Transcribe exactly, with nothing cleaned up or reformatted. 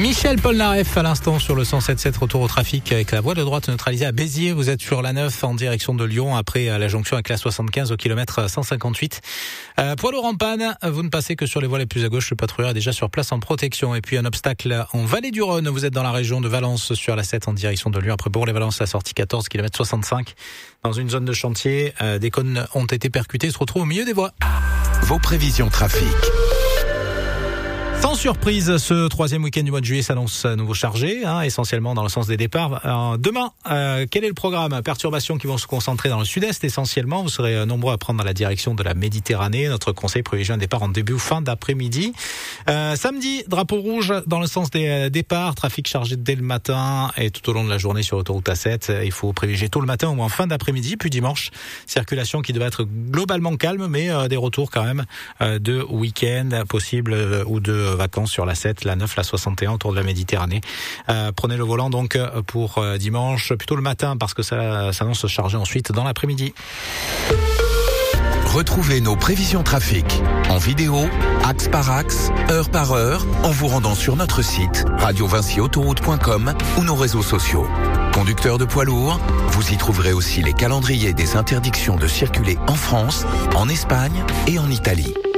Michel Polnareff à l'instant sur le cent sept sept, retour au trafic avec la voie de droite neutralisée à Béziers. Vous êtes sur la neuf en direction de Lyon après la jonction avec la soixante-quinze au kilomètre cent cinquante-huit. Euh, poids lourd en panne, vous ne passez que sur les voies les plus à gauche. Le patrouilleur est déjà sur place en protection. Et puis un obstacle en Vallée du Rhône. Vous êtes dans la région de Valence sur la sept en direction de Lyon. Après Bourg-les-Valences, la sortie quatorze, kilomètre soixante-cinq. Dans une zone de chantier, euh, des cônes ont été percutés, se retrouvent au milieu des voies. Vos prévisions trafic. Sans surprise, ce troisième week-end du mois de juillet s'annonce à nouveau chargé, hein, essentiellement dans le sens des départs. Alors, demain, euh, quel est le programme ? Perturbations qui vont se concentrer dans le sud-est essentiellement. Vous serez nombreux à prendre la direction de la Méditerranée. Notre conseil privilégie un départ en début ou fin d'après-midi. Euh, samedi, drapeau rouge dans le sens des euh, départs. Trafic chargé dès le matin et tout au long de la journée sur l'autoroute A sept. Il faut privilégier tôt le matin ou en fin d'après-midi. Puis dimanche, circulation qui devait être globalement calme, mais euh, des retours quand même euh, de week-end possibles euh, ou de vacances sur la sept, la neuf, la soixante et un autour de la Méditerranée. Euh, prenez le volant donc pour euh, dimanche, plutôt le matin parce que ça s'annonce chargé ensuite dans l'après-midi. Retrouvez nos prévisions trafic en vidéo, axe par axe, heure par heure, en vous rendant sur notre site radio vinci autoroute point com ou nos réseaux sociaux. Conducteurs de poids lourds, vous y trouverez aussi les calendriers des interdictions de circuler en France, en Espagne et en Italie.